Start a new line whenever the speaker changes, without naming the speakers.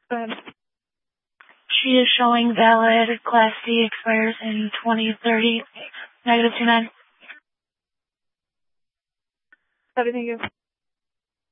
She is showing valid. Class C expires in 2030. -29.
Thank you.